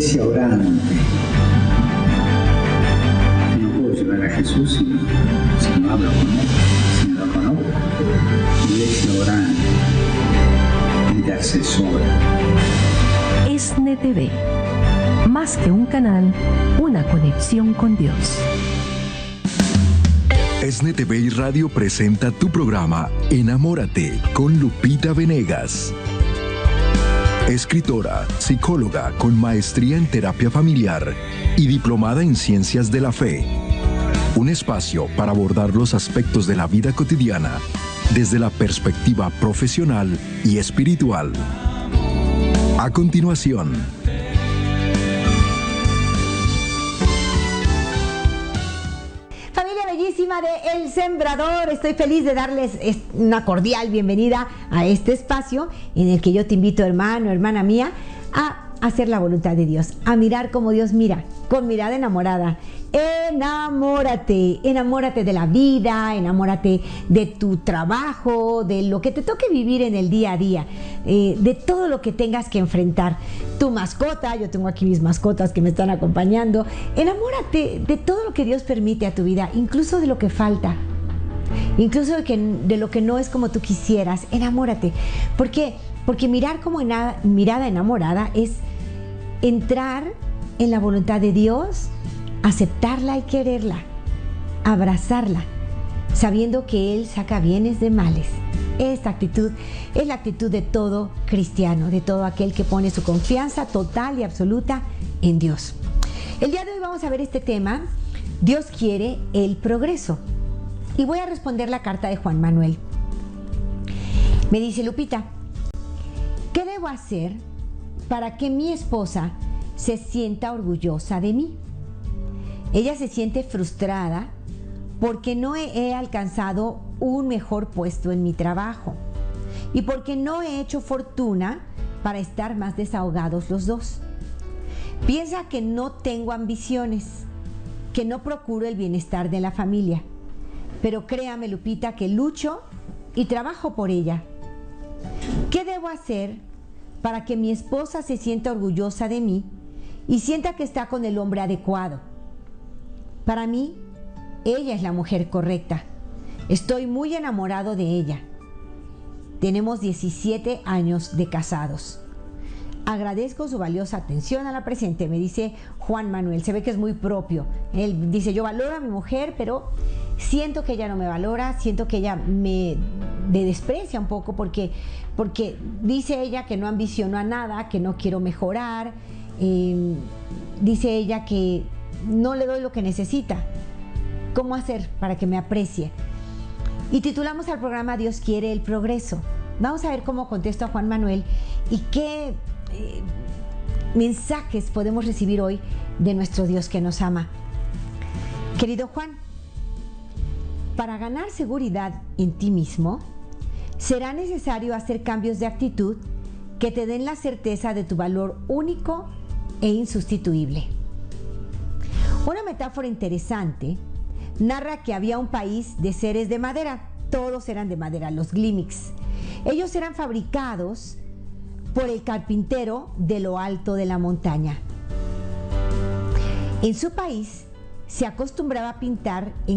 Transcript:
iglesia orante. No puedo llevar a Jesús si no hablo con Él, si no lo conozco. Iglesia orante, intercesora. ESNE TV, más que un canal, una conexión con Dios. ESNE TV y Radio presenta tu programa Enamórate con Lupita Venegas. Escritora, psicóloga con maestría en terapia familiar y diplomada en ciencias de la fe. Un espacio para abordar los aspectos de la vida cotidiana desde la perspectiva profesional y espiritual. A continuación, familia bellísima de El Sembrador, estoy feliz de darles una cordial bienvenida a este espacio en el que yo te invito, hermano, hermana mía, a hacer la voluntad de Dios, a mirar como Dios mira, con mirada enamorada. Enamórate, enamórate de la vida, enamórate de tu trabajo, de lo que te toque vivir en el día a día, de todo lo que tengas que enfrentar. Tu mascota, yo tengo aquí mis mascotas que me están acompañando. Enamórate de todo lo que Dios permite a tu vida, incluso de lo que falta, incluso de lo que no es como tú quisieras. Enamórate. ¿Por qué? Porque mirar como mirada enamorada es entrar en la voluntad de Dios, aceptarla y quererla, abrazarla, sabiendo que Él saca bienes de males. Esta actitud es la actitud de todo cristiano, de todo aquel que pone su confianza total y absoluta en Dios. El día de hoy vamos a ver este tema: Dios quiere el progreso. Y voy a responder la carta de Juan Manuel. Me dice: Lupita, ¿qué debo hacer para que mi esposa se sienta orgullosa de mí? Ella se siente frustrada porque no he alcanzado un mejor puesto en mi trabajo y porque no he hecho fortuna para estar más desahogados los dos. Piensa que no tengo ambiciones, que no procuro el bienestar de la familia. Pero créame, Lupita, que lucho y trabajo por ella. ¿Qué debo hacer para que mi esposa se sienta orgullosa de mí y sienta que está con el hombre adecuado? Para mí, ella es la mujer correcta. Estoy muy enamorado de ella. Tenemos 17 años de casados. Agradezco su valiosa atención a la presente, me dice Juan Manuel. Se ve que es muy propio. Él dice: yo valoro a mi mujer, pero siento que ella no me valora, siento que ella me desprecia un poco porque dice ella que no ambiciono a nada, que no quiero mejorar. Dice ella que no le doy lo que necesita. ¿Cómo hacer para que me aprecie? Y titulamos al programa Dios quiere el progreso. Vamos a ver cómo contesta Juan Manuel y qué mensajes podemos recibir hoy de nuestro Dios que nos ama. Querido Juan, para ganar seguridad en ti mismo, será necesario hacer cambios de actitud que te den la certeza de tu valor único e insustituible. Una metáfora interesante narra que había un país de seres de madera. Todos eran de madera, los Glimics. Ellos eran fabricados por el carpintero de lo alto de la montaña. En su país se acostumbraba a pintar en